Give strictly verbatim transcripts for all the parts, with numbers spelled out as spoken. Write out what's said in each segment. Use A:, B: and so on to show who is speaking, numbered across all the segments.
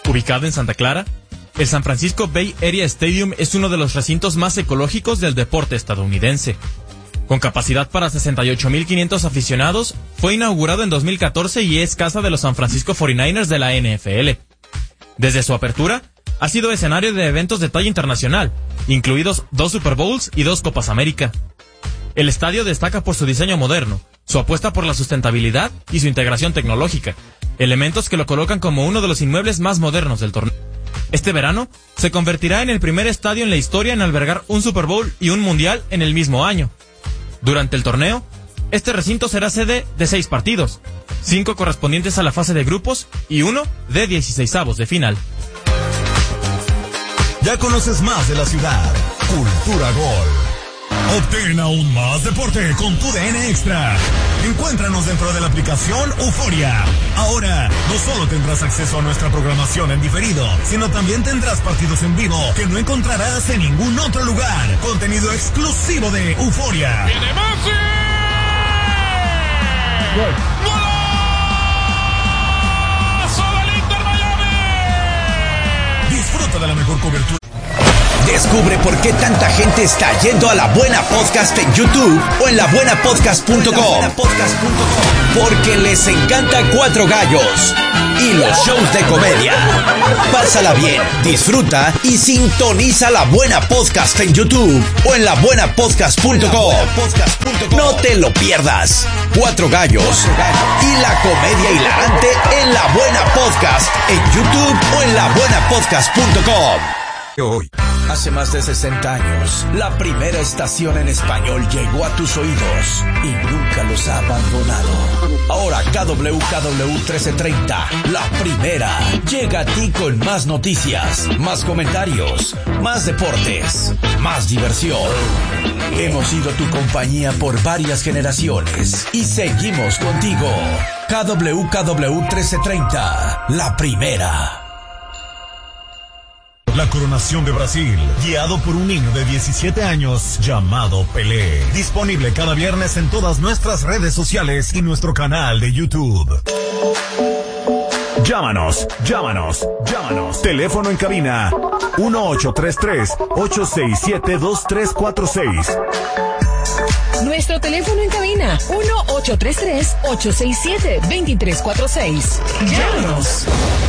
A: Ubicado en Santa Clara, el San Francisco Bay Area Stadium es uno de los recintos más ecológicos del deporte estadounidense. Con capacidad para sesenta y ocho mil quinientos aficionados, fue inaugurado en dos mil catorce y es casa de los San Francisco cuarenta y nueve ers de la N F L. Desde su apertura, ha sido escenario de eventos de talla internacional, incluidos dos Super Bowls y dos Copas América. El estadio destaca por su diseño moderno, su apuesta por la sustentabilidad y su integración tecnológica, elementos que lo colocan como uno de los inmuebles más modernos del torneo. Este verano, se convertirá en el primer estadio en la historia en albergar un Super Bowl y un Mundial en el mismo año. Durante el torneo, este recinto será sede de seis partidos, cinco correspondientes a la fase de grupos y uno de dieciseisavos de final.
B: Ya conoces más de la ciudad. Cultura Gol. Obtén aún más deporte con tu D N Extra. Encuéntranos dentro de la aplicación Euforia. Ahora, no solo tendrás acceso a nuestra programación en diferido, sino también tendrás partidos en vivo que no encontrarás en ningún otro lugar. Contenido exclusivo de Euforia.
C: ¡Viene Messi!
B: ¡Gol!
C: ¡Golazo del Inter Miami!
B: Disfruta de la mejor cobertura.
D: Descubre por qué tanta gente está yendo a La Buena Podcast en YouTube o en la buena podcast punto com. Porque les encanta Cuatro Gallos y los shows de comedia. Pásala bien, disfruta y sintoniza La Buena Podcast en YouTube o en la buena podcast punto com. No te lo pierdas. Cuatro Gallos y la comedia hilarante en La Buena Podcast en YouTube o en la buena podcast punto com.
B: Hoy.
D: Hace más de sesenta años, la primera estación en español llegó a tus oídos y nunca los ha abandonado. Ahora K W K W trece treinta, la primera, llega a ti con más noticias, más comentarios, más deportes, más diversión. Hemos sido tu compañía por varias generaciones y seguimos contigo. K W K W trece treinta, la primera.
B: La coronación de Brasil, guiado por un niño de diecisiete años llamado Pelé. Disponible cada viernes en todas nuestras redes sociales y nuestro canal de YouTube. Llámanos, llámanos, llámanos. Teléfono en cabina uno ocho tres tres, ocho seis siete, dos tres cuatro seis.
E: Nuestro teléfono en cabina uno ocho tres tres, ocho seis siete, dos tres cuatro seis. Llámanos.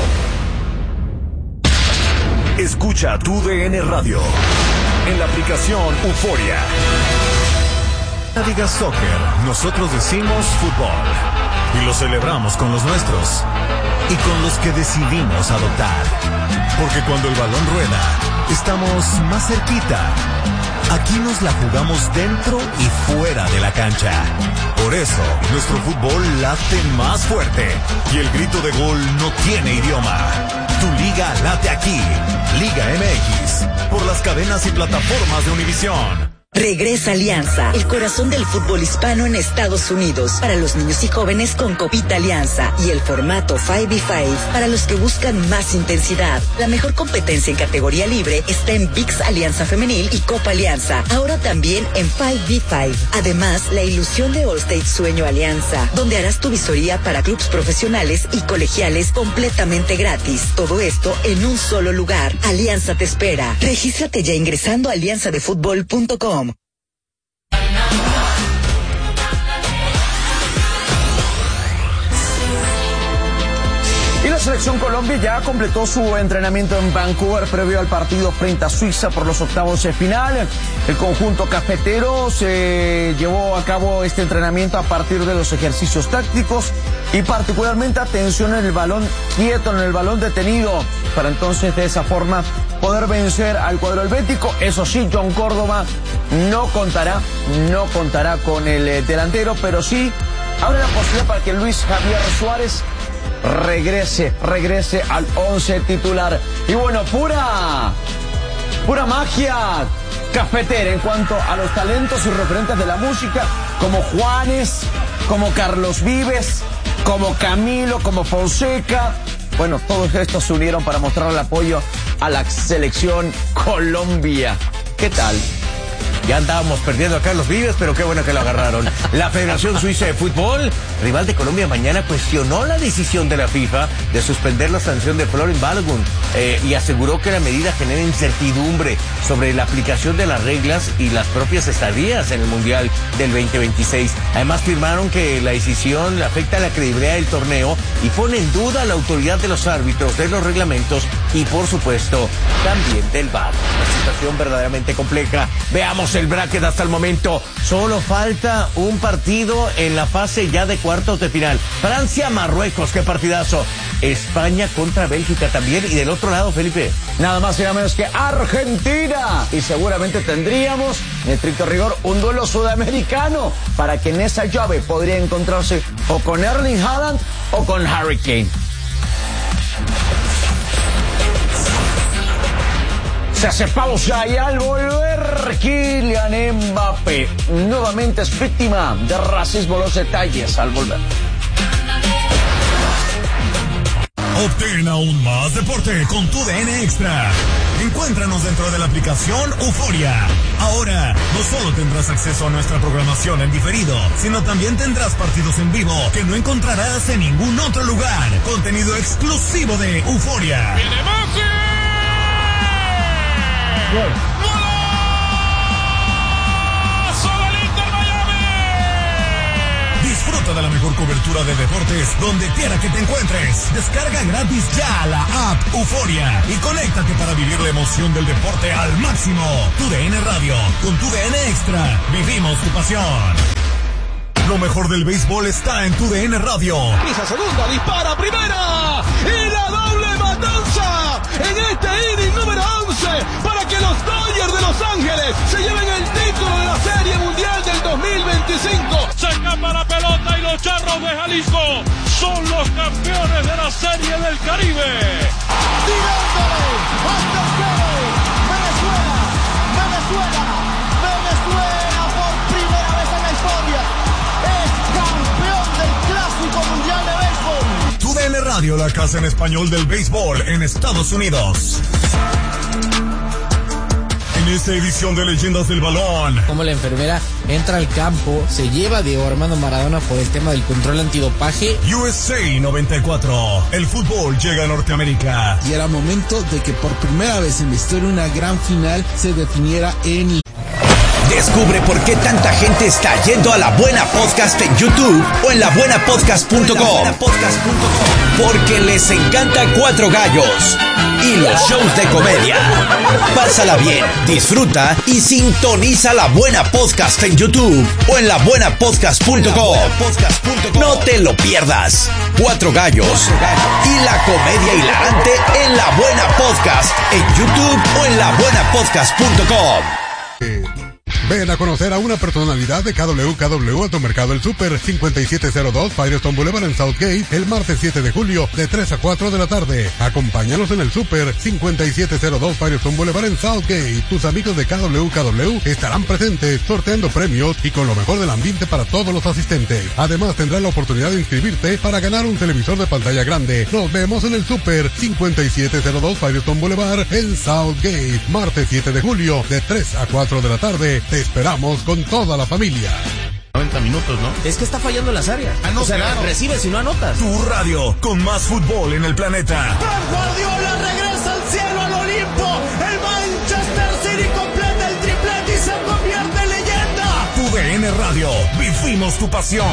B: Escucha tu D N Radio en la aplicación Euforia. No digas soccer, nosotros decimos fútbol y lo celebramos con los nuestros y con los que decidimos adoptar. Porque cuando el balón rueda, estamos más cerquita. Aquí nos la jugamos dentro y fuera de la cancha. Por eso, nuestro fútbol late más fuerte y el grito de gol no tiene idioma. Tu liga late aquí. Liga M X, por las cadenas y plataformas de Univisión.
F: Regresa Alianza, el corazón del fútbol hispano en Estados Unidos, para los niños y jóvenes con Copita Alianza y el formato cinco contra cinco para los que buscan más intensidad. La mejor competencia en categoría libre está en V I X Alianza Femenil y Copa Alianza, ahora también en cinco contra cinco. Además, la ilusión de Allstate Sueño Alianza, donde harás tu visoría para clubes profesionales y colegiales completamente gratis. Todo esto en un solo lugar. Alianza te espera. Regístrate ya ingresando a alianza de fútbol punto com.
G: Y la selección Colombia ya completó su entrenamiento en Vancouver previo al partido frente a Suiza por los octavos de final. El conjunto cafetero se llevó a cabo este entrenamiento a partir de los ejercicios tácticos y particularmente atención en el balón quieto, en el balón detenido, para entonces de esa forma poder vencer al cuadro helvético. Eso sí, John Córdoba no contará, no contará con el delantero, pero sí abre la posibilidad para que Luis Javier Suárez regrese, regrese al once titular. Y bueno, pura, pura magia cafetera en cuanto a los talentos y referentes de la música, como Juanes, como Carlos Vives, como Camilo, como Fonseca. Bueno, todos estos se unieron para mostrar el apoyo a la selección Colombia. ¿Qué tal? Ya andábamos perdiendo a Carlos Vives, pero qué bueno que lo agarraron. La Federación Suiza de Fútbol, rival de Colombia mañana, cuestionó la decisión de la FIFA de suspender la sanción de Florian Balogun eh, y aseguró que la medida genera incertidumbre sobre la aplicación de las reglas y las propias estadías en el Mundial del veinte veintiséis. Además, afirmaron que la decisión afecta la credibilidad del torneo y pone en duda la autoridad de los árbitros, de los reglamentos y, por supuesto, también del V A R. Una situación verdaderamente compleja. Veamos el bracket hasta el momento. Solo falta un partido en la fase ya de cuartos de final. Francia-Marruecos, qué partidazo. España contra Bélgica también. Y del otro lado, Felipe,
H: nada más y nada menos que Argentina. Y seguramente tendríamos, en estricto rigor, un duelo sudamericano para que en esa llave podría encontrarse o con Erling Haaland o con Harry Kane. Se hace pausa y al volver Kylian Mbappé nuevamente es víctima de racismo. Los detalles al volver.
B: Obtén aún más deporte con tu D N Extra. Encuéntranos dentro de la aplicación Euforia. Ahora, no solo tendrás acceso a nuestra programación en diferido, sino también tendrás partidos en vivo que no encontrarás en ningún otro lugar. Contenido exclusivo de Euforia.
C: ¡Viene Messi! ¡Golazo del Inter Miami!
B: Disfruta de la mejor cobertura de deportes donde quiera que te encuentres. Descarga gratis ya la app Euforia y conéctate para vivir la emoción del deporte al máximo. Tu D N Radio, con tu D N Extra, vivimos tu pasión. Lo mejor del béisbol está en tu D N Radio.
C: Pisa segunda, dispara primera y la doble matanza en este inning número once para que los Dodgers de Los Ángeles se lleven el título de la Serie Mundial del dos mil veinticinco. Se escapa la pelota y los Charros de Jalisco son los campeones de la Serie del Caribe.
I: Tirándole hasta el Caribe. Venezuela, Venezuela, Venezuela por primera vez en la historia es campeón del Clásico Mundial de Béisbol.
B: Tu D N Radio, la casa en español del béisbol en Estados Unidos. En esta edición de Leyendas del Balón,
J: como la enfermera entra al campo, se lleva Diego Armando Maradona por el tema del control antidopaje.
B: U S A noventa y cuatro, el fútbol llega a Norteamérica.
K: Y era momento de que por primera vez en la historia una gran final se definiera en...
D: Descubre por qué tanta gente está yendo a La Buena Podcast en YouTube o en la buena podcast punto com. Porque les encanta Cuatro Gallos y los shows de comedia. Pásala bien, disfruta y sintoniza La Buena Podcast en YouTube o en la buena podcast punto com. No te lo pierdas. Cuatro Gallos y la comedia hilarante en La Buena Podcast en YouTube o en la buena podcast punto com.
L: Ven a conocer a una personalidad de K W K W Automercado El Super, cincuenta y siete cero dos Firestone Boulevard en Southgate, el martes siete de julio de tres a cuatro de la tarde. Acompáñanos en el Super, cincuenta y siete cero dos Firestone Boulevard en Southgate. Tus amigos de K W K W estarán presentes sorteando premios y con lo mejor del ambiente para todos los asistentes. Además tendrás la oportunidad de inscribirte para ganar un televisor de pantalla grande. Nos vemos en el Super, cincuenta y siete cero dos Firestone Boulevard en Southgate, martes siete de julio de tres a cuatro de la tarde. Te esperamos con toda la familia.
A: noventa minutos, ¿no?
H: Es que está fallando las áreas.
A: Ah, no,
H: o sea,
A: claro.
H: recibes y no anotas.
B: Tu radio con más fútbol en el planeta.
I: Pep Guardiola regresa al cielo, al Olimpo. El Manchester City completa el triplete y se convierte en leyenda.
B: Tu D N Radio, vivimos tu pasión.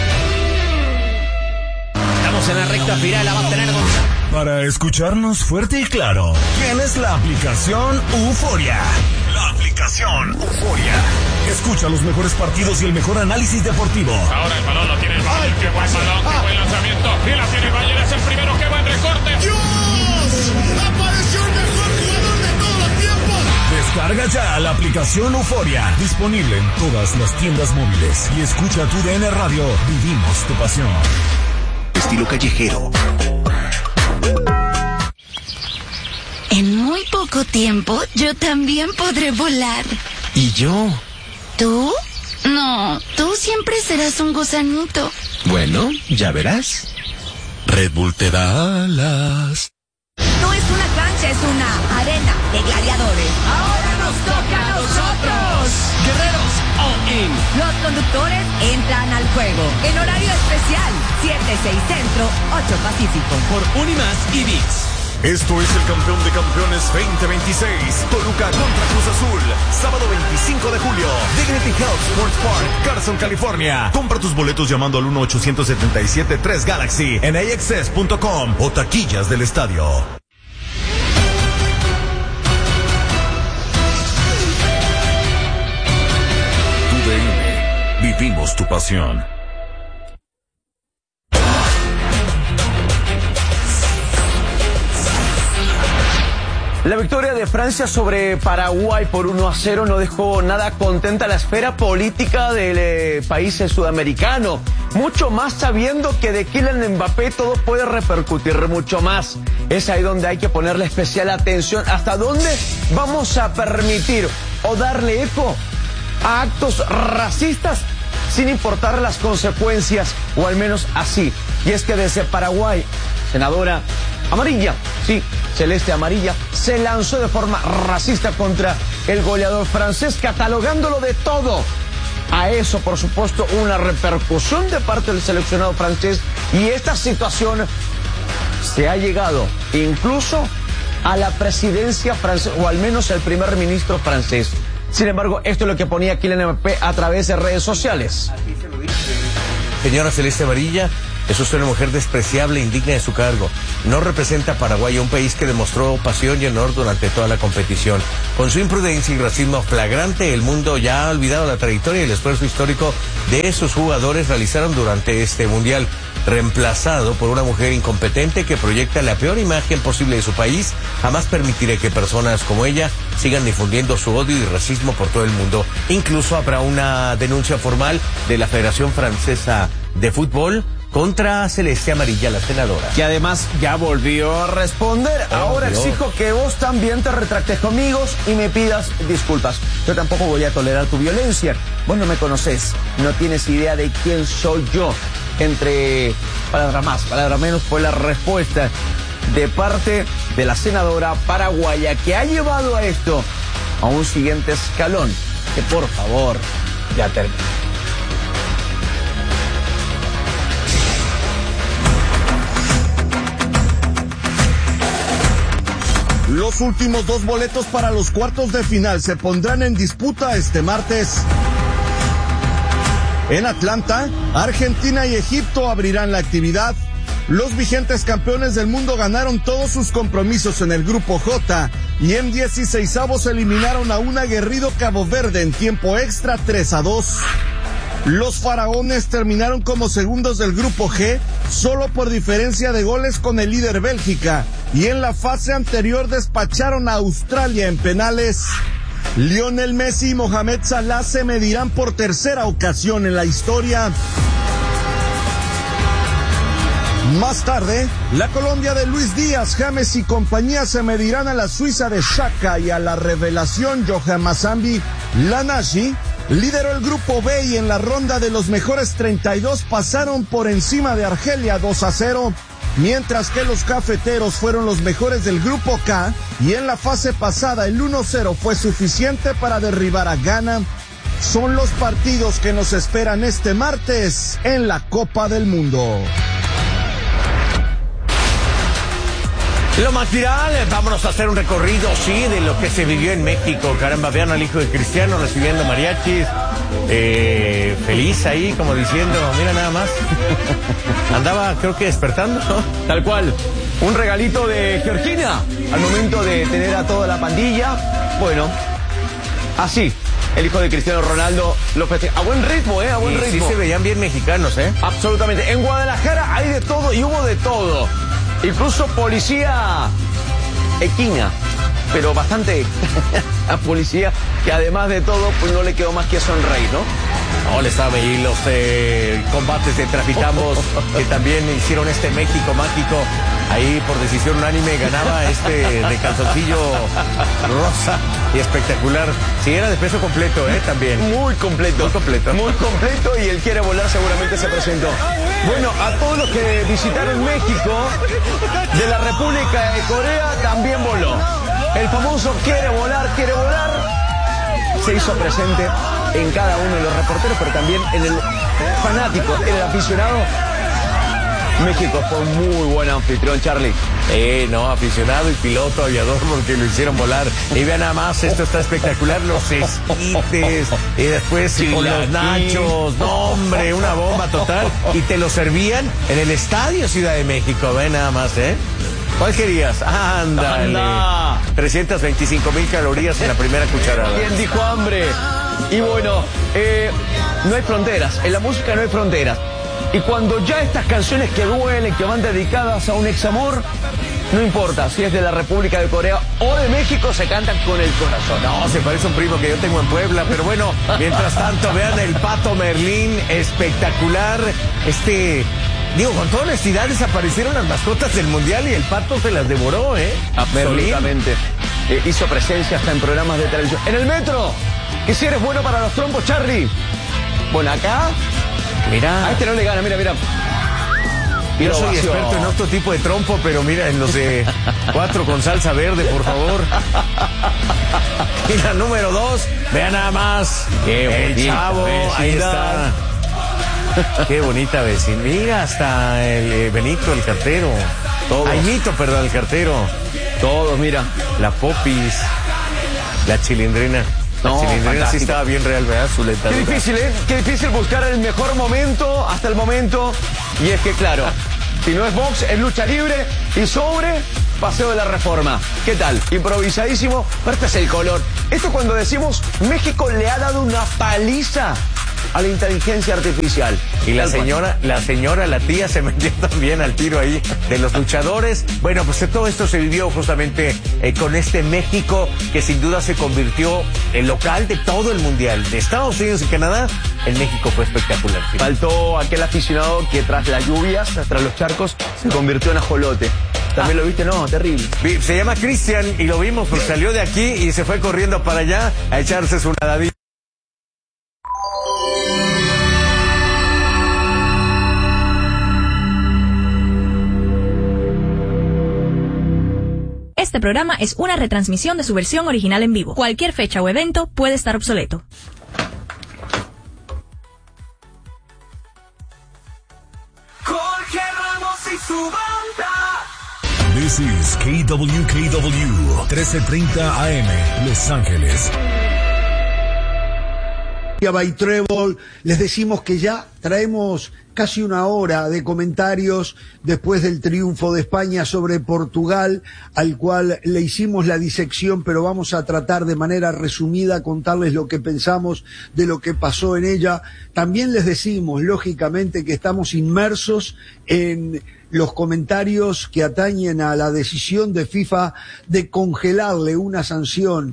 H: Estamos en la recta final, la va a tener Gonzalo.
B: Para escucharnos fuerte y claro, tienes la aplicación Euforia. La aplicación Euforia. Escucha los mejores partidos y el mejor análisis deportivo.
C: Ahora el balón lo tiene el Bayern. Qué buen balón, qué buen lanzamiento. Y la tiene el Bayern, es el primero, qué buen recorte.
I: ¡Dios! ¡Apareció el mejor jugador de todos los tiempos!
B: Descarga ya la aplicación Euforia. Disponible en todas las tiendas móviles. Y escucha tu D N Radio. Vivimos tu pasión.
D: Estilo callejero.
M: En muy poco tiempo, yo también podré volar.
D: ¿Y yo?
M: ¿Tú? No, tú siempre serás un gusanito.
D: Bueno, ya verás. Red Bull te da alas.
N: No es una cancha, es una arena de gladiadores.
I: Ahora nos toca a nosotros.
E: seis Centro, ocho Pacífico.
A: Por Unimas y V I X.
B: Esto es el campeón de campeones veinte veintiséis. Toluca contra Cruz Azul. Sábado veinticinco de julio. Dignity Health Sports Park, Carson, California. Compra tus boletos llamando al uno ocho siete siete tres Galaxy en a x s punto com o taquillas del estadio. Tu D N. Vivimos tu pasión.
G: La victoria de Francia sobre Paraguay por uno a cero no dejó nada contenta la esfera política del eh, país sudamericano. Mucho más sabiendo que de Kylian Mbappé todo puede repercutir mucho más. Es ahí donde hay que ponerle especial atención. ¿Hasta dónde vamos a permitir o darle eco a actos racistas sin importar las consecuencias? O al menos así. Y es que desde Paraguay, senadora amarilla, sí, celeste amarilla, se lanzó de forma racista contra el goleador francés, catalogándolo de todo. A eso, por supuesto, una repercusión de parte del seleccionado francés, y esta situación se ha llegado incluso a la presidencia francesa, o al menos al primer ministro francés. Sin embargo, esto es lo que ponía Kylian Mbappé a través de redes sociales.
N: Señora celeste amarilla, es usted una mujer despreciable e indigna de su cargo. No representa a Paraguay, un país que demostró pasión y honor durante toda la competición. Con su imprudencia y racismo flagrante, el mundo ya ha olvidado la trayectoria y el esfuerzo histórico de esos jugadores realizaron durante este mundial. Reemplazado por una mujer incompetente que proyecta la peor imagen posible de su país, jamás permitiré que personas como ella sigan difundiendo su odio y racismo por todo el mundo. Incluso habrá una denuncia formal de la Federación Francesa de Fútbol contra Celeste Amarilla, la senadora.
G: Que además ya volvió a responder. Ahora exijo que vos también te retractes conmigo y me pidas disculpas. Yo tampoco voy a tolerar tu violencia. Vos no me conocés, no tienes idea de quién soy yo. Entre palabras más, palabras menos, fue la respuesta de parte de la senadora paraguaya, que ha llevado a esto a un siguiente escalón. Que por favor, ya termina.
C: Los últimos dos boletos para los cuartos de final se pondrán en disputa este martes. En Atlanta, Argentina y Egipto abrirán la actividad. Los vigentes campeones del mundo ganaron todos sus compromisos en el grupo J y en dieciseisavos eliminaron a un aguerrido Cabo Verde en tiempo extra tres a dos. Los faraones terminaron como segundos del grupo G solo por diferencia de goles con el líder Bélgica, y en la fase anterior despacharon a Australia en penales. Lionel Messi y Mohamed Salah se medirán por tercera ocasión en la historia. Más tarde, la Colombia de Luis Díaz, James y compañía se medirán a la Suiza de Xhaka y a la revelación Johan Mazambi. La Nashi lideró el grupo B y en la ronda de los mejores treinta y dos pasaron por encima de Argelia dos a cero, mientras que los cafeteros fueron los mejores del grupo K y en la fase pasada el uno cero fue suficiente para derribar a Ghana. Son los partidos que nos esperan este martes en la Copa del Mundo.
N: Lo más viral, vámonos a hacer un recorrido, sí, de lo que se vivió en México. Caramba, vean al hijo de Cristiano recibiendo mariachis, eh, feliz ahí, como diciendo, mira nada más. Andaba, creo que despertando, ¿no?
G: Tal cual. Un regalito de Georgina al momento de tener a toda la pandilla. Bueno, así, el hijo de Cristiano Ronaldo lo festeja. A buen ritmo, ¿eh? A buen
N: y
G: ritmo.
N: Sí se veían bien mexicanos, ¿eh?
G: Absolutamente. En Guadalajara hay de todo y hubo de todo. Incluso policía equina, pero bastante a policía que además de todo pues no le quedó más que sonreír, ¿no?
N: No, le estaba ahí los eh, combates de traficamos que también hicieron este México mágico. Ahí por decisión unánime ganaba este de calzoncillo rosa y espectacular. Sí, era de peso completo, ¿eh? También.
G: Muy completo.
N: Muy completo.
G: Muy completo y el quiere volar seguramente se presentó. Bueno, a todos los que visitaron México de la República de Corea también voló. El famoso quiere volar, quiere volar se hizo presente en cada uno de los reporteros, pero también en el fanático, en el aficionado México fue un muy buen anfitrión, Charlie.
N: Eh, no, aficionado y piloto aviador porque lo hicieron volar. Y vean nada más, esto está espectacular, los esquites, y después sí, con los nachos, no hombre, una bomba total. Y te lo servían en el Estadio Ciudad de México, ven nada más, ¿eh? ¿Cuál querías? Ándale. Anda. trescientas veinticinco mil calorías en la primera cucharada.
G: ¿Quién dijo hambre? Y bueno, eh, no hay fronteras, en la música no hay fronteras. Y cuando ya estas canciones que duelen, que van dedicadas a un examor, no importa si es de la República de Corea o de México, se cantan con el corazón.
N: No, se parece a un primo que yo tengo en Puebla, pero bueno, mientras tanto, vean el Pato Merlín, espectacular. Este, digo, con toda honestidad, desaparecieron las mascotas del Mundial y el Pato se las devoró, ¿eh?
G: Absolutamente. Eh, hizo presencia hasta en programas de televisión. En el metro, que si eres bueno para los trompos, Charlie. Bueno, acá...
N: Mira.
G: A este no le gana, mira, mira.
N: Yo soy experto en otro tipo de trompo, pero mira, en los de cuatro con salsa verde, por favor. Y la número dos, vean nada más. Qué el chavo, vecindad. Ahí está. Qué bonita vecindad. Mira, hasta el eh, Benito, el cartero. Todos. Aimito, perdón, el cartero.
G: Todos, mira.
N: La Popis, la Chilindrina. La no, Chilindrina sí estaba bien real, ¿verdad? Su lentadura.
G: Qué difícil, ¿eh? Qué difícil buscar el mejor momento hasta el momento. Y es que, claro, si no es box, es lucha libre y sobre Paseo de la Reforma. ¿Qué tal? Improvisadísimo, pero este es el color. Esto cuando decimos México le ha dado una paliza a la inteligencia artificial.
N: Y la señora, la señora, la tía se metió también al tiro ahí de los luchadores. Bueno, pues todo esto se vivió justamente eh, con este México que sin duda se convirtió en local de todo el Mundial. De Estados Unidos y Canadá, el México fue espectacular. ¿Sí?
G: Faltó aquel aficionado que tras las lluvias, tras los charcos, se convirtió en ajolote. ¿También ah. lo viste? No, terrible.
N: Se llama Cristian y lo vimos porque salió de aquí y se fue corriendo para allá a echarse su nadadita.
O: Este programa es una retransmisión de su versión original en vivo. Cualquier fecha o evento puede estar obsoleto.
P: Jorge Ramos y su banda.
B: This is K W K W, trece treinta A M, Los Ángeles.
Q: By Trébol, les decimos que ya traemos casi una hora de comentarios después del triunfo de España sobre Portugal, al cual le hicimos la disección, pero vamos a tratar de manera resumida contarles lo que pensamos de lo que pasó en ella. También les decimos, lógicamente, que estamos inmersos en los comentarios que atañen a la decisión de FIFA de congelarle una sanción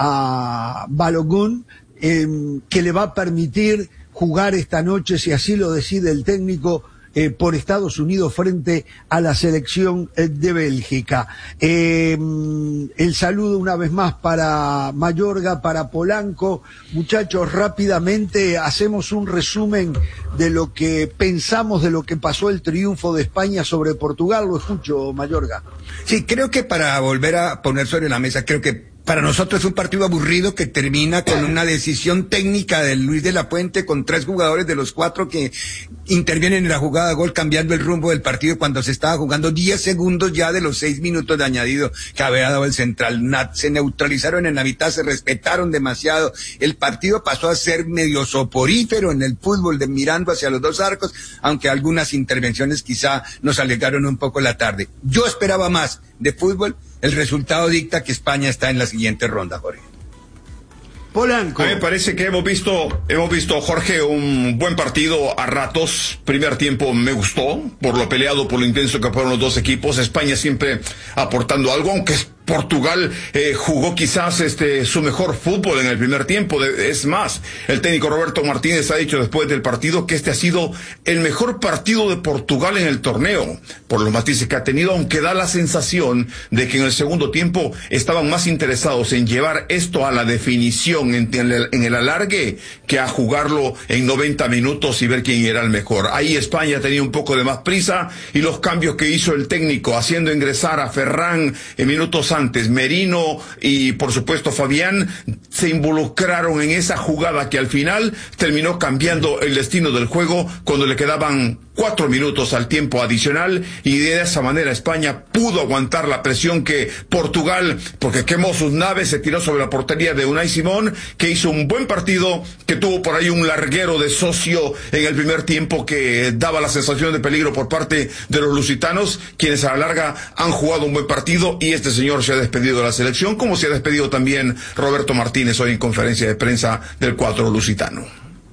Q: a Balogun, Eh, que le va a permitir jugar esta noche, si así lo decide el técnico, eh, por Estados Unidos frente a la selección eh, de Bélgica. Eh, el saludo una vez más para Mayorga, para Polanco. Muchachos, rápidamente hacemos un resumen de lo que pensamos de lo que pasó el triunfo de España sobre Portugal. Lo escucho, Mayorga.
R: Sí, creo que para volver a poner sobre la mesa, creo que para nosotros es un partido aburrido que termina con una decisión técnica de Luis de la Puente con tres jugadores de los cuatro que intervienen en la jugada de gol cambiando el rumbo del partido cuando se estaba jugando diez segundos ya de los seis minutos de añadido que había dado el central. Se neutralizaron en la mitad, se respetaron demasiado. El partido pasó a ser medio soporífero en el fútbol, de mirando hacia los dos arcos, aunque algunas intervenciones quizá nos alegraron un poco la tarde. Yo esperaba más de fútbol. El resultado dicta que España está en la siguiente ronda, Jorge.
Q: Polanco.
S: A mí me parece que hemos visto, hemos visto, Jorge, un buen partido a ratos. Primer tiempo me gustó, por lo peleado, por lo intenso que fueron los dos equipos. España siempre aportando algo, aunque Portugal eh, jugó quizás este su mejor fútbol en el primer tiempo. De, es más, el técnico Roberto Martínez ha dicho después del partido que este ha sido el mejor partido de Portugal en el torneo, por los matices que ha tenido, aunque da la sensación de que en el segundo tiempo estaban más interesados en llevar esto a la definición en, en, el, en el alargue que a jugarlo en noventa minutos y ver quién era el mejor. Ahí España tenía un poco de más prisa y los cambios que hizo el técnico haciendo ingresar a Ferran en minutos antes volantes, Merino y por supuesto Fabián, se involucraron en esa jugada que al final terminó cambiando el destino del juego cuando le quedaban cuatro minutos al tiempo adicional, y de esa manera España pudo aguantar la presión que Portugal, porque quemó sus naves, se tiró sobre la portería de Unai Simón, que hizo un buen partido, que tuvo por ahí un larguero de Socio en el primer tiempo que daba la sensación de peligro por parte de los lusitanos, quienes a la larga han jugado un buen partido, y este señor se ha despedido de la selección, como se ha despedido también Roberto Martínez hoy en conferencia de prensa del cuadro lusitano.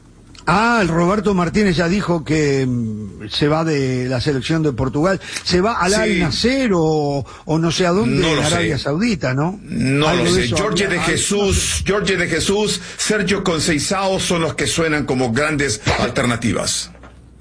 Q: Ah, el Roberto Martínez ya dijo que mm, se va de la selección de Portugal. ¿Se va al
S: Sí.
Q: Al Nassr o, o no sé a dónde,
S: No
Q: en
S: lo
Q: Arabia
S: sé.
Q: Saudita, ¿no?
S: No
Q: Algo
S: lo
Q: de
S: sé.
Q: eso
S: Jorge
Q: había-
S: de Jesús, Jorge de Jesús, Sergio Conceição son los que suenan como grandes alternativas.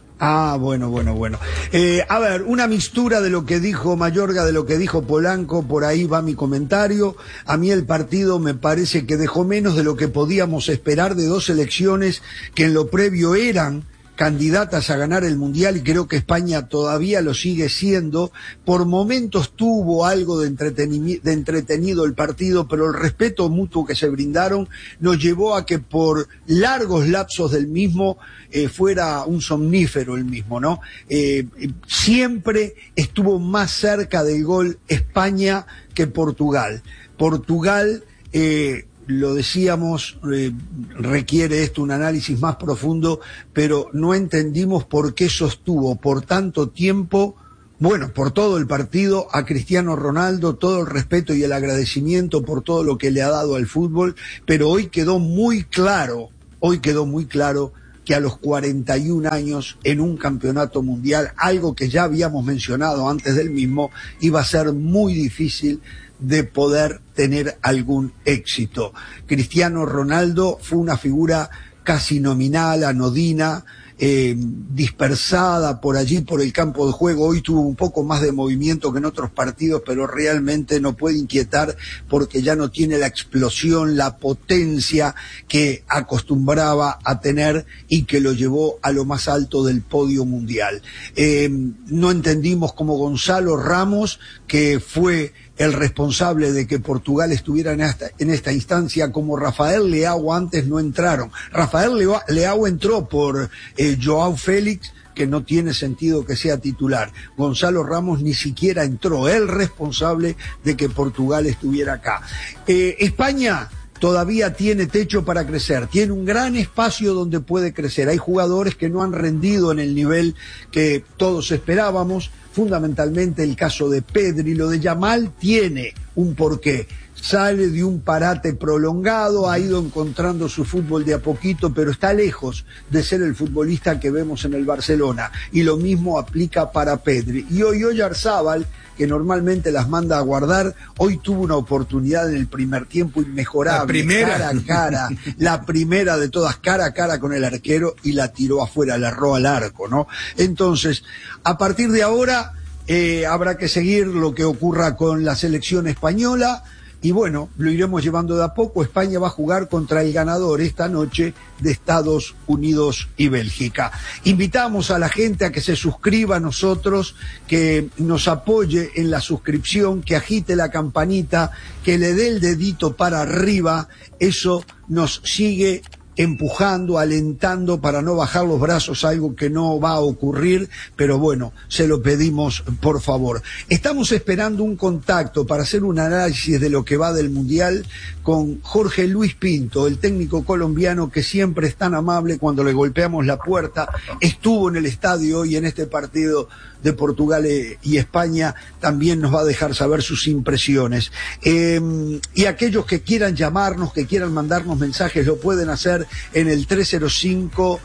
Q: Ah, bueno, bueno, bueno. Eh, a ver, una mixtura de lo que dijo Mayorga, de lo que dijo Polanco, por ahí va mi comentario. A mí el partido me parece que dejó menos de lo que podíamos esperar de dos selecciones que en lo previo eran candidatas a ganar el Mundial, y creo que España todavía lo sigue siendo. Por momentos tuvo algo de, entretenimi- de entretenido el partido, pero el respeto mutuo que se brindaron nos llevó a que por largos lapsos del mismo eh, fuera un somnífero el mismo, ¿no? Eh, siempre estuvo más cerca del gol España que Portugal. Portugal... Eh, lo decíamos, eh, requiere esto un análisis más profundo, pero no entendimos por qué sostuvo por tanto tiempo, bueno, por todo el partido, a Cristiano Ronaldo, todo el respeto y el agradecimiento por todo lo que le ha dado al fútbol, pero hoy quedó muy claro, hoy quedó muy claro que a los cuarenta y un años, en un campeonato mundial, algo que ya habíamos mencionado antes del mismo, iba a ser muy difícil de poder tener algún éxito. Cristiano Ronaldo fue una figura casi nominal, anodina, eh, dispersada por allí, por el campo de juego. Hoy tuvo un poco más de movimiento que en otros partidos, pero realmente no puede inquietar porque ya no tiene la explosión, la potencia que acostumbraba a tener y que lo llevó a lo más alto del podio mundial. Eh, no entendimos cómo Gonzalo Ramos, que fue el responsable de que Portugal estuviera en esta, en esta instancia, como Rafael Leao antes no entraron. Rafael Leao, Leao entró por eh, Joao Félix, que no tiene sentido que sea titular. Gonzalo Ramos ni siquiera entró, el responsable de que Portugal estuviera acá. Eh, España todavía tiene techo para crecer, tiene un gran espacio donde puede crecer. Hay jugadores que no han rendido en el nivel que todos esperábamos, fundamentalmente el caso de Pedri. Lo de Yamal tiene un porqué. Sale de un parate prolongado, ha ido encontrando su fútbol de a poquito, pero está lejos de ser el futbolista que vemos en el Barcelona. Y lo mismo aplica para Pedri. Y hoy Oyarzábal, que normalmente las manda a guardar, hoy tuvo una oportunidad en el primer tiempo inmejorable.
R: La primera.
Q: Cara a cara, la primera de todas, cara a cara con el arquero, y la tiró afuera, la erró al arco, ¿no? Entonces, a partir de ahora, eh, habrá que seguir lo que ocurra con la selección española. Y bueno, lo iremos llevando de a poco. España va a jugar contra el ganador esta noche de Estados Unidos y Bélgica. Invitamos a la gente a que se suscriba a nosotros, que nos apoye en la suscripción, que agite la campanita, que le dé el dedito para arriba. Eso nos sigue empujando, alentando para no bajar los brazos, algo que no va a ocurrir, pero bueno, se lo pedimos por favor. Estamos esperando un contacto para hacer un análisis de lo que va del Mundial con Jorge Luis Pinto, el técnico colombiano que siempre es tan amable cuando le golpeamos la puerta. Estuvo en el estadio hoy en este partido de Portugal y España, también nos va a dejar saber sus impresiones. Eh, y aquellos que quieran llamarnos, que quieran mandarnos mensajes, lo pueden hacer en el tres cero cinco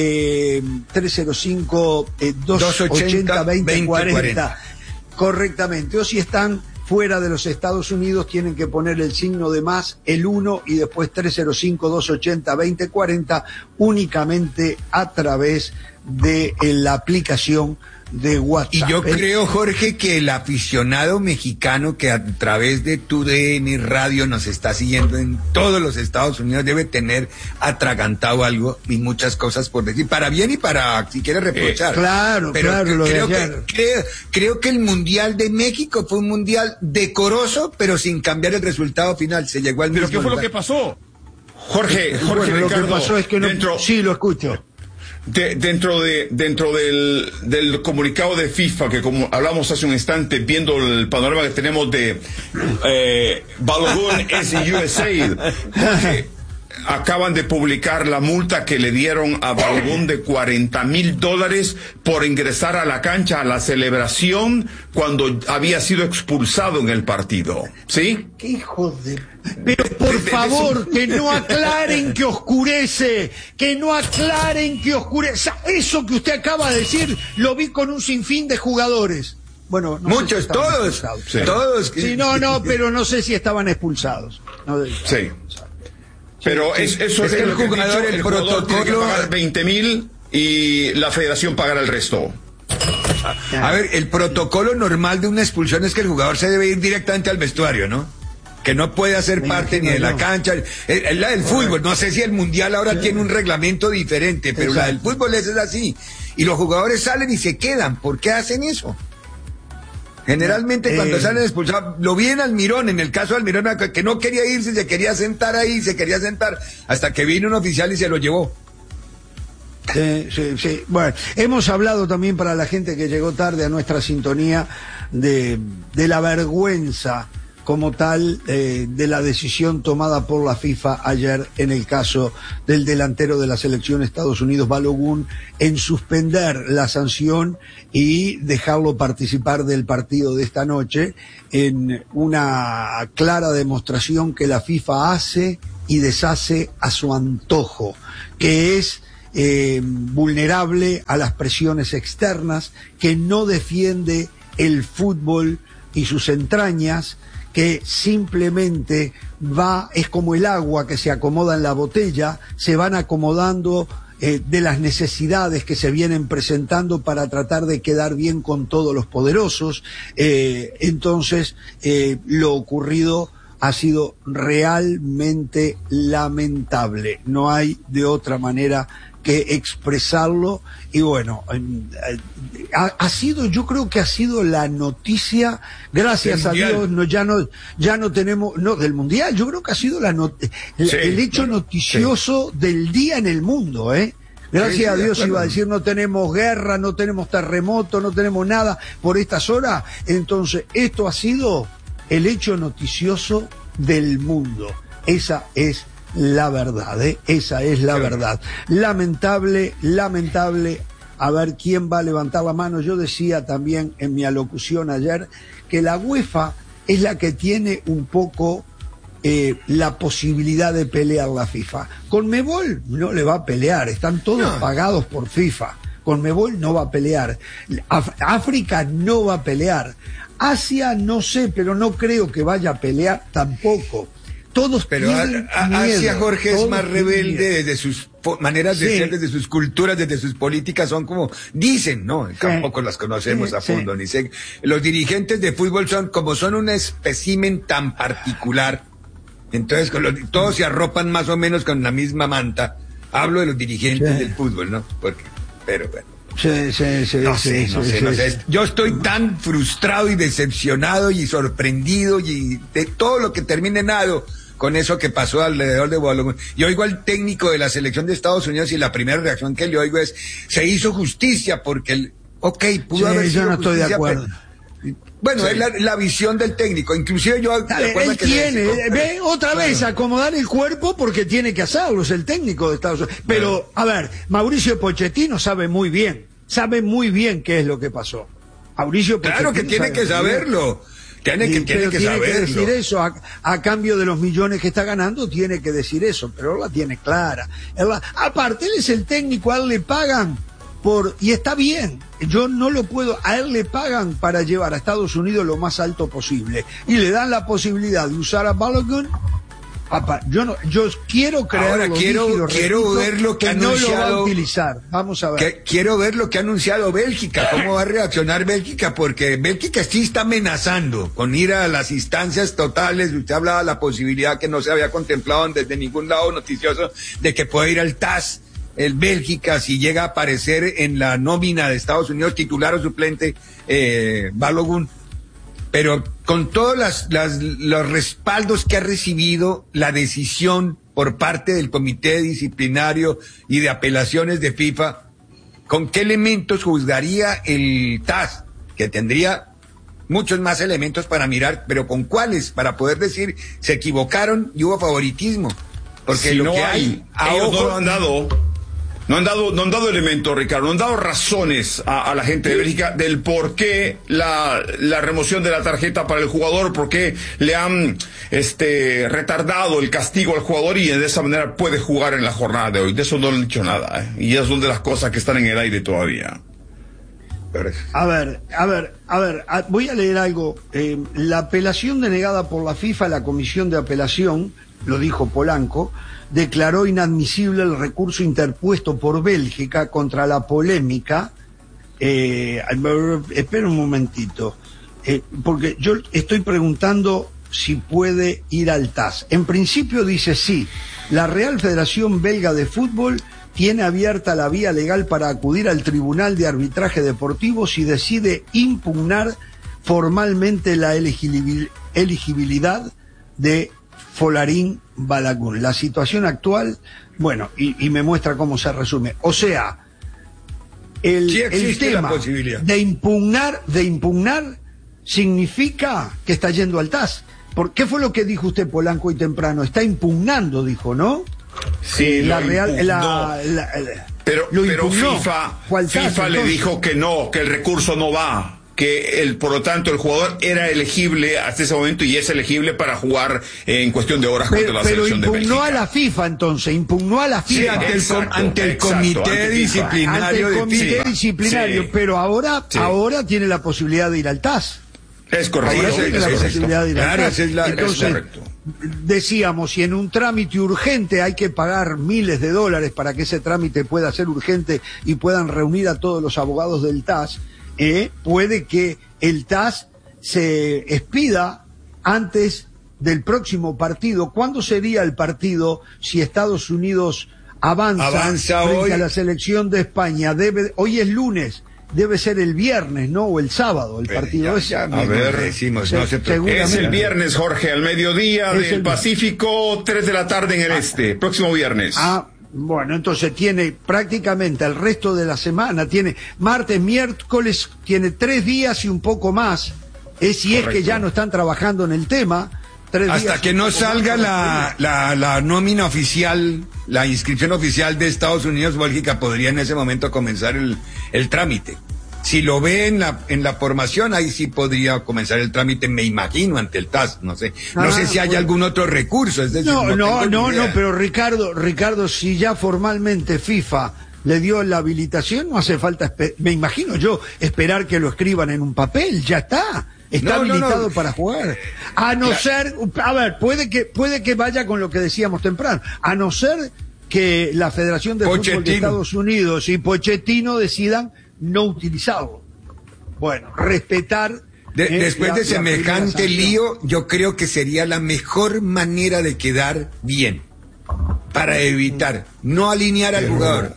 Q: eh, tres cero cinco eh, dos ochenta veinte cuarenta correctamente, o si están fuera de los Estados Unidos tienen que poner el signo de más, el uno y después tres cero cinco dos ochenta veinte cuarenta únicamente a través de eh, la aplicación de WhatsApp.
R: Y yo
Q: ¿eh?
R: creo, Jorge, que el aficionado mexicano que a través de tu D N Radio nos está siguiendo en todos los Estados Unidos debe tener atragantado algo y muchas cosas por decir, para bien y para, si quiere, reprochar.
Q: Eh, claro,
R: pero
Q: claro, lo
R: creo
Q: de
R: que
Q: ayer.
R: creo, creo que el Mundial de México fue un mundial decoroso, pero sin cambiar el resultado final. Se llegó al
S: ¿Pero
R: mismo
S: qué fue lo
R: lugar.
S: que pasó? Jorge, Jorge,
Q: Bueno,
S: Ricardo,
Q: lo que pasó es que no,
S: dentro,
Q: sí, lo escucho.
S: de, dentro de dentro del, del comunicado de FIFA, que como hablamos hace un instante, viendo el panorama que tenemos de eh, Balogun es U S A, Jorge, acaban de publicar la multa que le dieron a Balogun de cuarenta mil dólares por ingresar a la cancha a la celebración cuando había sido expulsado en el partido. ¿Sí?
Q: ¡Qué hijo de... Pero por favor, que no aclaren que oscurece, que no aclaren que oscurece. Eso que usted acaba de decir, lo vi con un sinfín de jugadores. Bueno, no
R: muchos,
Q: sé si
R: todos,
Q: expulsados.
R: sí. todos.
Q: Sí, no, no, pero no sé si estaban expulsados. No,
S: sí. Pero
Q: sí,
S: es,
Q: sí.
S: eso
R: Es
S: es,
R: que el
S: lo que he
R: jugador,
S: dicho,
R: el
S: el jugador tiene que
R: protocolo-
S: pagar veinte mil y la federación pagará el resto.
R: A ver, el protocolo normal de una expulsión es que el jugador se debe ir directamente al vestuario, ¿no? Que no puede hacer
Q: Me
R: parte ni
Q: imagino
R: de la
Q: yo.
R: cancha. Es, es la del fútbol. No sé si el mundial ahora tiene un reglamento diferente, pero la del
Q: Exacto.
R: fútbol es así. Y los jugadores salen y se quedan. ¿Por qué hacen eso? Generalmente
Q: Eh,
R: cuando salen expulsados, lo vi en Almirón, en el caso de Almirón, que no quería irse, se quería sentar ahí, se quería sentar, hasta que vino un oficial y se lo llevó.
Q: Sí, sí, sí. Bueno, hemos hablado también para la gente que llegó tarde a nuestra sintonía de, de la vergüenza como tal eh, de la decisión tomada por la FIFA ayer en el caso del delantero de la selección de Estados Unidos, Balogun, en suspender la sanción y dejarlo participar del partido de esta noche en una clara demostración que la FIFA hace y deshace a su antojo, que es eh, vulnerable a las presiones externas, que no defiende el fútbol y sus entrañas, que simplemente va, es como el agua que se acomoda en la botella, se van acomodando eh, de las necesidades que se vienen presentando para tratar de quedar bien con todos los poderosos. Eh, entonces, eh, lo ocurrido ha sido realmente lamentable. No hay de otra manera que expresarlo. Y bueno, ha, ha sido, yo creo que ha sido la noticia, gracias a Dios, no, ya no, ya no tenemos, no, del mundial, yo creo que ha sido la not, el,
S: Sí,
Q: el hecho
S: bueno,
Q: noticioso del día en el mundo, eh. Gracias
R: Sí, sí,
Q: a
R: de
Q: Dios
R: acuerdo.
Q: iba a decir, no tenemos guerra, no tenemos terremoto, no tenemos nada por estas horas. Entonces, esto ha sido el hecho noticioso del mundo. Esa es la verdad, ¿eh? Esa es la verdad. Lamentable, lamentable. A ver quién va a levantar la mano. Yo decía también en mi alocución ayer que la UEFA es la que tiene un poco eh, la posibilidad de pelear la FIFA. Conmebol no le va a pelear, están todos no. pagados por FIFA. Conmebol no va a pelear. Af- África no va a pelear. Asia no sé, pero no creo que vaya a pelear tampoco. Todos
R: Pero a,
Q: tienen
R: a,
Q: miedo,
R: Asia, Jorge, es más rebelde
Q: miedo.
R: desde sus maneras de
Q: Sí.
R: ser, desde sus culturas, desde sus políticas, son como, dicen, ¿no? Tampoco las conocemos
Q: Sí,
R: a fondo,
Q: sí.
R: ni sé. Los dirigentes de fútbol son, como son un espécimen tan particular, entonces con los, todos se arropan más o menos con la misma manta. Hablo de los dirigentes
Q: Sí.
R: del fútbol, ¿no? Porque, pero bueno.
Q: Sí, sí, sí,
R: No
Q: sí,
R: sé,
Q: sí,
R: no sé,
Q: sí,
R: no
Q: sí.
R: sé. Yo estoy tan frustrado y decepcionado y sorprendido y de todo lo que termina en nado con eso que pasó alrededor de Balogun. Yo oigo al técnico de la selección de Estados Unidos y la primera reacción que le oigo es, se hizo justicia porque el, ok, pudo
Q: Sí,
R: haber
Q: yo
R: sido
Q: no estoy de
R: justicia,
Q: acuerdo.
R: pero- bueno,
Q: Sí.
R: es la, la visión del técnico. Inclusive yo...
Q: A ver,
R: recuerda
Q: él
R: que le
Q: tiene,
R: decía-
Q: ve otra
R: Claro.
Q: vez acomodar el cuerpo porque tiene que hacerlo, es el técnico de Estados Unidos. Pero, a ver, Mauricio Pochettino sabe muy bien, sabe muy bien qué es lo que pasó. Mauricio Pochettino
R: Claro que tiene
Q: sabe
R: que
Q: muy bien.
R: saberlo. Tiene que,
Q: Y-
R: tiene
Q: pero
R: que
Q: tiene que
R: saberlo.
Q: decir eso, a, a cambio de los millones que está ganando, tiene que decir eso, pero él la tiene clara. Él la- aparte, él es el técnico, a él le pagan por, y está bien, yo no lo puedo, a él le pagan para llevar a Estados Unidos lo más alto posible, y le dan la posibilidad de usar a Balogun Papá, yo no, yo quiero creer.
R: Ahora quiero, quiero ver lo que ha anunciado.
Q: No lo va a utilizar. Vamos a ver.
R: Que, quiero ver lo que ha anunciado Bélgica. ¿Cómo va a reaccionar Bélgica? Porque Bélgica sí está amenazando con ir a las instancias totales. Usted hablaba de la posibilidad que no se había contemplado desde ningún lado noticioso de que pueda ir al T A S. El Bélgica, si llega a aparecer en la nómina de Estados Unidos, titular o suplente, eh, Balogun. Pero con todos las, las, los respaldos que ha recibido la decisión por parte del Comité Disciplinario y de Apelaciones de FIFA, ¿con qué elementos juzgaría el T A S? Que tendría muchos más elementos para mirar, pero ¿con cuáles? Para poder decir, se equivocaron y hubo favoritismo. Porque
S: si
R: lo
S: no
R: que
S: hay,
R: hay,
S: ellos
R: a ojo,
S: no lo han dado. No han dado, no han dado elementos, Ricardo, no han dado razones a, a la gente de Bélgica del por qué la, la remoción de la tarjeta para el jugador, por qué le han este, retardado el castigo al jugador y de esa manera puede jugar en la jornada de hoy. De eso no le han dicho nada, ¿eh? Y esas son de las cosas que están en el aire todavía.
Q: A ver, a ver, a ver, a, voy a leer algo. Eh, la apelación denegada por la FIFA, la comisión de apelación, lo dijo Polanco, declaró inadmisible el recurso interpuesto por Bélgica contra la polémica. Eh, espera un momentito, eh, porque yo estoy preguntando si puede ir al T A S. En principio dice sí, la Real Federación Belga de Fútbol tiene abierta la vía legal para acudir al Tribunal de Arbitraje Deportivo si decide impugnar formalmente la elegibil- elegibilidad de Folarin Balogun. La situación actual, bueno, y, y me muestra cómo se resume. O sea, el,
R: sí
Q: el tema de impugnar, de impugnar significa que está yendo al T A S. ¿Por qué fue lo que dijo usted, Polanco, hoy temprano? Está impugnando, dijo, ¿no?
S: Sí,
Q: la
S: lo
Q: Real,
S: impugnó.
Q: la, la, la,
S: pero
Q: lo
S: pero
Q: impugnó.
S: FIFA,
Q: Fue al T A S,
S: FIFA le
Q: entonces.
S: dijo que no, que el recurso no va. Que el, por lo tanto el jugador era elegible hasta ese momento y es elegible para jugar en cuestión de horas
Q: Pero,
S: contra la
Q: pero
S: selección de Bélgica.
Q: impugnó a la FIFA entonces, impugnó a la FIFA.
R: Sí, ante el, com- ante el
S: exacto,
R: comité
S: ante FIFA.
R: disciplinario
Q: ante el comité
R: de FIFA.
Q: disciplinario,
S: Sí.
Q: pero ahora,
S: Sí.
Q: ahora tiene la posibilidad de ir al T A S.
S: Es correcto.
Q: Ahora
S: es
Q: tiene la
S: correcto.
Q: posibilidad de ir al
R: Claro,
Q: T A S.
R: esa es la- es
Q: Entonces,
S: correcto.
Q: decíamos, si en un trámite urgente hay que pagar miles de dólares para que ese trámite pueda ser urgente y puedan reunir a todos los abogados del T A S, eh, puede que el T A S se expida antes del próximo partido. ¿Cuándo sería el partido si Estados Unidos avanza,
R: Avanza
Q: frente
R: hoy.
Q: a la selección de España? Debe, hoy es lunes, debe ser el viernes, ¿no? O el sábado, el
R: Pero
Q: partido
R: ya-
Q: ese.
R: ya
S: A
R: mismo
S: ver,
R: decimos,
Q: Se-
R: no se preocupe.
Q: seguramente.
S: Es el viernes, Jorge, al mediodía
Q: Es
S: del
Q: el-
S: Pacífico, tres de la tarde en el este, próximo viernes.
Q: Ah, bueno, entonces tiene prácticamente el resto de la semana, tiene martes, miércoles, tiene tres días y un poco más, es si es que
S: Correcto.
Q: ya no están trabajando en el tema. Tres días
R: Hasta
Q: y
R: que
Q: un
R: no
Q: poco
R: salga
Q: más.
R: la, la, la nómina oficial, la inscripción oficial de Estados Unidos, Bélgica podría en ese momento comenzar el, el trámite. Si lo ve en la, en la formación, ahí sí podría comenzar el trámite, me imagino, ante el T A S, no sé. No
Q: Ah,
R: sé si hay
Q: bueno.
R: algún otro recurso, es decir,
Q: No,
R: no,
Q: no,
R: tengo ni
Q: no,
R: idea.
Q: no, pero Ricardo, Ricardo, si ya formalmente FIFA le dio la habilitación, no hace falta, espe- me imagino yo, esperar que lo escriban en un papel, ya está. Está
R: No, no,
Q: habilitado
R: no.
Q: para jugar. A no ser, a ver, puede que, puede que vaya con lo que decíamos temprano, a no ser que la Federación de Fútbol de
R: Pochettino.
Q: Estados Unidos y Pochettino decidan no utilizarlo. Bueno, respetar.
R: De-
Q: eh,
R: después
Q: la-
R: de
Q: la primera
R: semejante
Q: sanción.
R: lío, yo creo que sería la mejor manera de quedar bien, para evitar no alinear al
S: Pero-
R: jugador.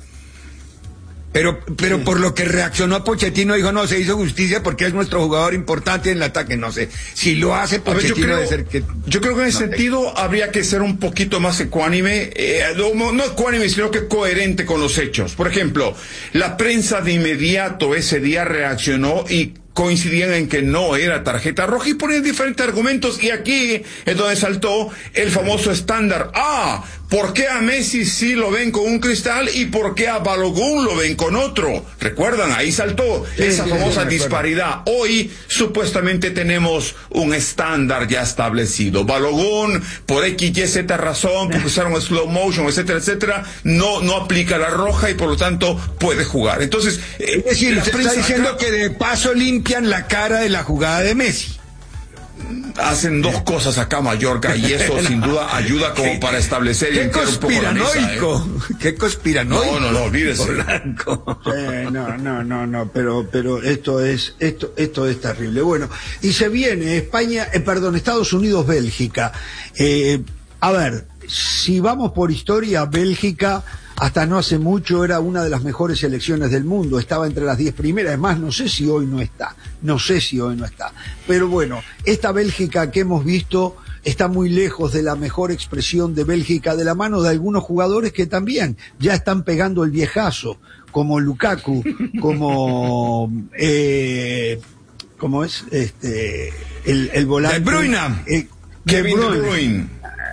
R: Pero, pero por lo que reaccionó Pochettino, dijo, no, se hizo justicia porque es nuestro jugador importante en el ataque, no sé. Si lo hace
S: A ver, yo
R: Pochettino
S: creo,
R: debe ser que...
S: yo creo que en ese
R: no sé.
S: sentido habría que ser un poquito más ecuánime, eh, no, no ecuánime, sino que coherente con los hechos. Por ejemplo, la prensa de inmediato ese día reaccionó y coincidían en que no era tarjeta roja y ponían diferentes argumentos, y aquí es donde saltó el famoso estándar. Ah, ¿por qué a Messi sí lo ven con un cristal y por qué a Balogun lo ven con otro? ¿Recuerdan? Ahí saltó
Q: Sí,
S: esa
Q: sí,
S: famosa
Q: sí,
S: disparidad. Hoy supuestamente tenemos un estándar ya establecido. Balogun, por X, Y, Z razón, porque usaron slow motion, etcétera, etcétera, no, no aplica la roja y por lo tanto puede jugar. Entonces, eh,
R: Es decir,
S: la
R: usted está
S: prensa
R: diciendo
S: acá-
R: que de paso limpian la cara de la jugada de Messi.
S: hacen dos cosas acá Mallorca y eso sin duda ayuda como para establecer y limpiar un poco la mesa, ¿eh?
R: Qué conspiranoico.
S: No, no, no, olvídese.
Q: Eh, no, no, no, no, pero, pero esto es, esto, esto es terrible. Bueno, y se viene España, eh, perdón, Estados Unidos, Bélgica. Eh, a ver, si vamos por historia, Bélgica hasta no hace mucho era una de las mejores selecciones del mundo, estaba entre las diez primeras, es más, no sé si hoy no está, no sé si hoy no está. Pero bueno, esta Bélgica que hemos visto está muy lejos de la mejor expresión de Bélgica, de la mano de algunos jugadores que también ya están pegando el viejazo, como Lukaku, como eh, ¿cómo es? Este el, el volante
R: De Bruyne,
Q: eh,
S: Kevin De Bruyne.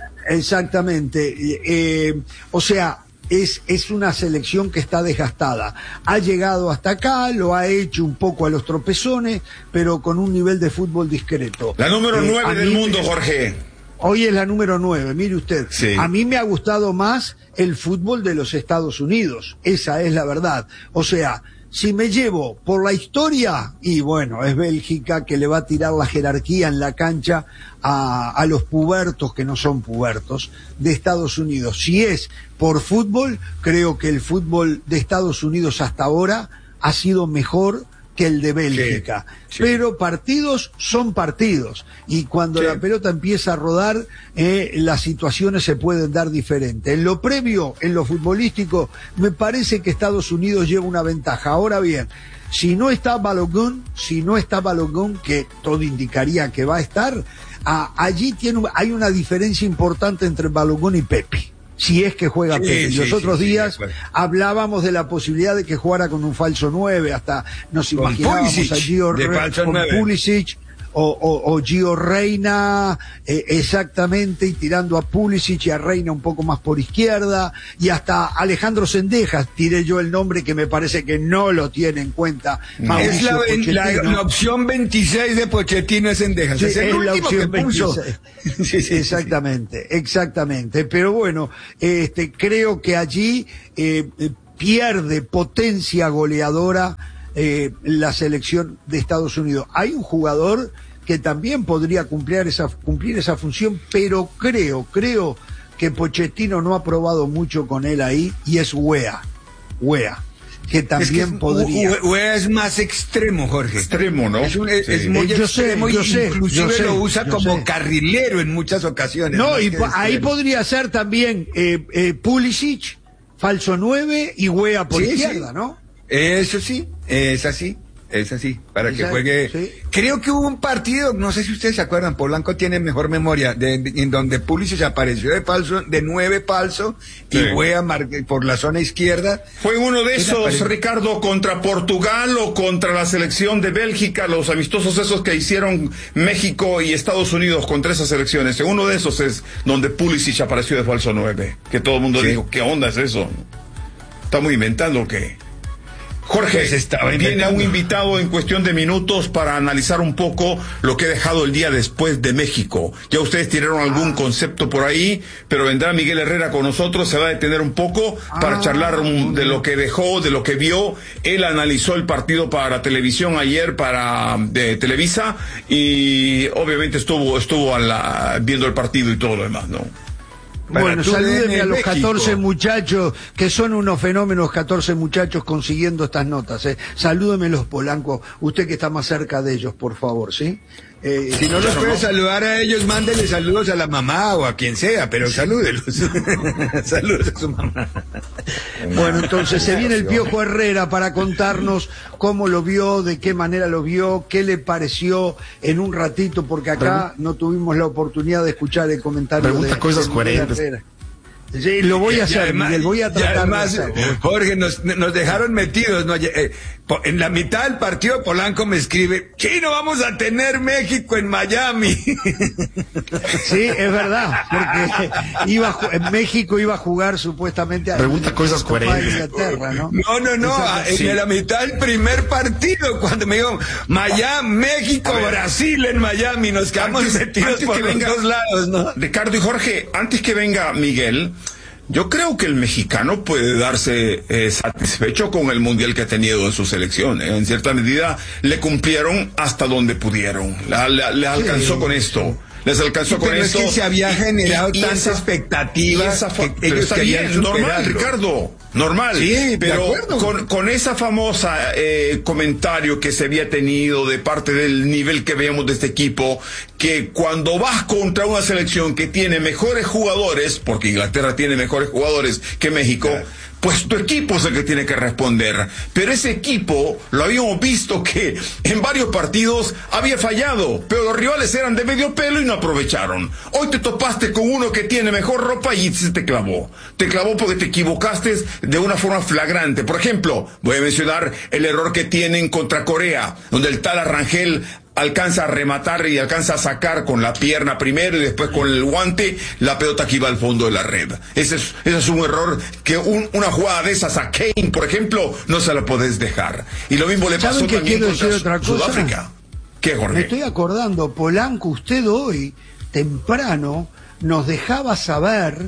Q: Exactamente, eh, o sea, Es, es una selección que está desgastada. Ha llegado hasta acá, lo ha hecho un poco a los tropezones, pero con un nivel de fútbol discreto.
S: La número
Q: Eh,
S: nueve
Q: a
S: del
Q: mí-
S: mundo, Jorge.
Q: Hoy es la número nueve, mire usted.
S: Sí.
Q: A mí me ha gustado más el fútbol de los Estados Unidos, esa es la verdad. O sea, si me llevo por la historia, y bueno, es Bélgica que le va a tirar la jerarquía en la cancha a, a los pubertos que no son pubertos de Estados Unidos. Si es por fútbol, creo que el fútbol de Estados Unidos hasta ahora ha sido mejor que el de Bélgica.
R: Sí, sí.
Q: Pero partidos son partidos. Y cuando
R: Sí.
Q: la pelota empieza a rodar, eh, las situaciones se pueden dar diferentes. En lo previo, en lo futbolístico, me parece que Estados Unidos lleva una ventaja. Ahora bien, si no está Balogun, si no está Balogun, que todo indicaría que va a estar, a- allí tiene, un- hay una diferencia importante entre Balogun y Pepe. Si es que juega
R: Sí,
Q: Pepe.
R: sí,
Q: Los
R: sí,
Q: otros
R: sí,
Q: días
R: de acuerdo.
Q: hablábamos de la posibilidad de que jugara con un falso nueve, hasta nos
R: Con
Q: imaginábamos
R: Pulisic,
Q: a Gio
R: de
Q: Re-
R: falso
Q: con
R: nueve.
Q: Pulisic o, o, o Gio Reina, eh, exactamente, y tirando a Pulisic y a Reina un poco más por izquierda, y hasta Alejandro Sendejas, tiré yo el nombre que me parece que no lo tiene en cuenta
R: Es
Q: Mauricio
R: la, la,
Q: Pochettino.
R: la opción veintiséis de Pochettino es Sendejas.
Q: Sí,
R: es el
Q: es la
R: último
Q: opción
R: que puso.
Q: veintiséis.
R: Sí, sí, sí.
Q: Exactamente, exactamente. Pero bueno, este, creo que allí eh, eh, pierde potencia goleadora eh, la selección de Estados Unidos. Hay un jugador que también podría cumplir esa, cumplir esa función, pero creo, creo que Pochettino no ha probado mucho con él ahí, y es Wea, Wea, que también
R: es que
Q: podría.
R: U- U- es más extremo, Jorge.
S: Extremo, ¿no?
R: Es, un- es-
S: Sí.
R: es muy
Q: Eh, yo sé,
R: extremo
Q: yo
R: y
Q: sé,
R: inclusive
Q: yo sé,
R: lo usa
Q: yo
R: como
Q: sé.
R: carrilero en muchas ocasiones.
Q: No,
R: más
Q: y
R: que
Q: po-
R: de
Q: ahí
R: extremo.
Q: podría ser también eh, eh, Pulisic, falso nueve, y Wea por
R: Sí,
Q: izquierda,
R: sí.
Q: ¿no?
R: Eso sí, es así, es así, para que
Q: Exacto,
R: juegue.
Q: sí.
R: Creo que hubo un partido, no sé si ustedes se acuerdan, Polanco tiene mejor memoria, de, de- en donde Pulisic apareció de falso, de nueve falso,
S: Sí.
R: y Wea mar- por la zona izquierda.
S: Fue uno de
R: ¿Qué te
S: esos,
R: parece?
S: Ricardo, contra Portugal o contra la selección de Bélgica, los amistosos esos que hicieron México y Estados Unidos contra esas selecciones. En uno de esos es donde Pulisic apareció de falso nueve, que todo el mundo
R: Sí.
S: dijo, ¿qué onda es eso? ¿Estamos inventando o qué? Jorge,
R: Pues estaba
S: viene
R: inventando.
S: un invitado en cuestión de minutos para analizar un poco lo que ha dejado el día después de México. Ya ustedes tiraron algún concepto por ahí, pero vendrá Miguel Herrera con nosotros, se va a detener un poco para
Q: Ah.
S: charlar un- de lo que dejó, de lo que vio. Él analizó el partido para televisión ayer, para de Televisa, y obviamente estuvo estuvo a la- viendo el partido y todo lo demás, ¿no?
R: Para
Q: Bueno,
R: tu
Q: salúdeme
R: D N
Q: a los
R: México.
Q: catorce muchachos, que son unos fenómenos, catorce muchachos consiguiendo estas notas. ¿eh? Salúdeme los Polanco, usted que está más cerca de ellos, por favor, ¿sí? Eh,
R: Si no los
Q: bueno,
R: puede saludar a ellos, mándele saludos a la mamá o a quien sea, pero salúdelos. Saludos a su mamá.
Q: Bueno, entonces se viene el Piojo Herrera para contarnos cómo lo vio, de qué manera lo vio, qué le pareció en un ratito, porque acá no tuvimos la oportunidad de escuchar el comentario
T: Pregunta
Q: de,
T: cosas
Q: de Miguel
T: coherentes.
Q: Herrera. Sí, lo voy a
R: Y
Q: hacer,
R: además-
Q: Miguel, voy a
R: y
Q: tratar
R: además,
Q: de hacerlo.
R: Jorge, nos, nos dejaron metidos. ¿no? Eh, po- en la mitad del partido, Polanco me escribe, Chino, vamos a tener México en Miami.
Q: Sí, es verdad, porque iba a ju- en México iba a jugar supuestamente a
T: Pregunta cosas
Q: Copa de
T: coherentes.
Q: Inglaterra, ¿no?
R: No, no, no, a-
Q: Exacto.
R: en la mitad del primer partido, cuando me dijo, Miami, México, Brasil en Miami, nos quedamos
S: Antes-
R: metidos
S: antes
R: por
S: que
R: los
S: venga-
R: dos lados, ¿no?
S: Ricardo y Jorge, antes que venga Miguel, Yo creo que el mexicano puede darse eh, satisfecho con el mundial que ha tenido en su selección. ¿eh? En cierta medida le cumplieron hasta donde pudieron. Le, le, le alcanzó sí. con esto. Les alcanzó sí, con
R: pero
S: esto.
R: Es que se había generado
S: y, y
R: tanta
S: esa,
R: expectativa
S: esa
R: que ellos
S: está
R: querían
S: bien, normal,
R: superarlo.
S: Ricardo, normal.
R: Sí,
S: pero con, con esa famosa eh, comentario que se había tenido de parte del nivel que veamos de este equipo, que cuando vas contra una selección que tiene mejores jugadores, porque Inglaterra tiene mejores jugadores que México, claro. pues tu equipo es el que tiene que responder. Pero ese equipo, lo habíamos visto que en varios partidos había fallado, pero los rivales eran de medio pelo y no aprovecharon. Hoy te topaste con uno que tiene mejor ropa y se te clavó. Te clavó porque te equivocaste de una forma flagrante. Por ejemplo, voy a mencionar el error que tienen contra Corea, donde el tal Arrangel alcanza a rematar y alcanza a sacar con la pierna primero y después con el guante la pelota que iba al fondo de la red. Ese es, ese es un error que un, una jugada de esas a Kane, por ejemplo, no se la podés dejar. Y lo mismo le pasó
Q: que
S: también
Q: contra
S: otra Sudáfrica. ¿Qué, Jorge?
Q: Me estoy acordando, Polanco, usted hoy, temprano, nos dejaba saber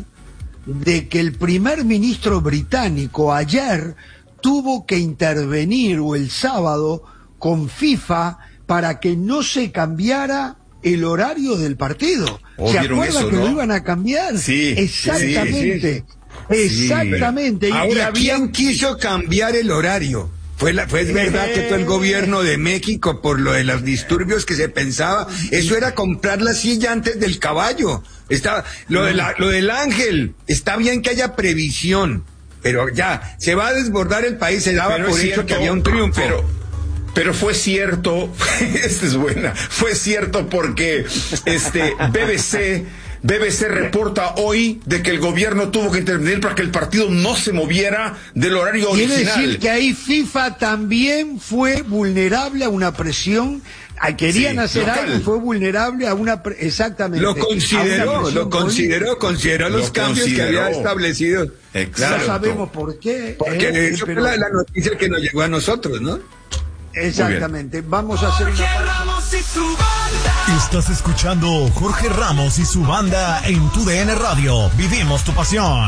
Q: de que el primer ministro británico ayer tuvo que intervenir, o el sábado, con FIFA para que no se cambiara el horario del partido.
S: Oh,
Q: ¿Se acuerda
S: eso,
Q: que
S: ¿no?
Q: lo iban a cambiar?
S: Sí.
Q: Exactamente. Sí, sí. Exactamente.
R: Sí. Ahora,
Q: y había...
R: ¿quién quiso cambiar el horario? Fue, la, fue verdad que fue el gobierno de México por lo de los disturbios que se pensaba. Eso era comprar la silla antes del caballo. Está, lo, de la, lo del ángel. Está bien que haya previsión, pero ya, se va a desbordar el país. Se daba
S: pero
R: por hecho
S: cierto,
R: que había un triunfo.
S: Pero... Pero fue cierto, esta es buena, fue cierto porque este B B C, B B C reporta hoy de que el gobierno tuvo que intervenir para que el partido no se moviera del horario
Q: Quiere
S: original.
Q: decir que ahí FIFA también fue vulnerable a una presión, a, querían
S: Sí,
Q: hacer
S: local.
Q: algo y fue vulnerable a una, pre- exactamente.
R: Lo consideró, lo consideró, consideró los
S: Lo
R: cambios
S: consideró.
R: que había establecido.
S: Exacto.
Q: No sabemos por qué.
R: Porque
Q: eh,
R: eso
Q: pero-
R: fue la, la noticia que nos llegó a nosotros, ¿no?
Q: Exactamente. Vamos a hacer
P: Jorge
Q: una...
P: Ramos y su banda.
B: Estás escuchando Jorge Ramos y su banda en tu D N Radio. Vivimos tu pasión.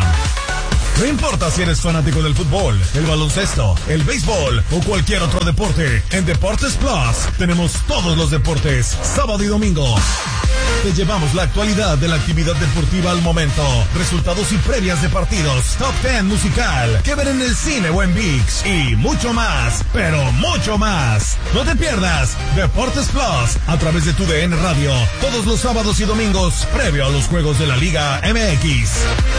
B: No importa si eres fanático del fútbol, el baloncesto, el béisbol o cualquier otro deporte, en Deportes Plus tenemos todos los deportes, sábado y domingo. Te llevamos la actualidad de la actividad deportiva al momento, resultados y previas de partidos, top diez musical, que ver en el cine o en ViX y mucho más, pero mucho más. No te pierdas Deportes Plus a través de tu D N Radio, todos los sábados y domingos previo a los juegos de la Liga M X.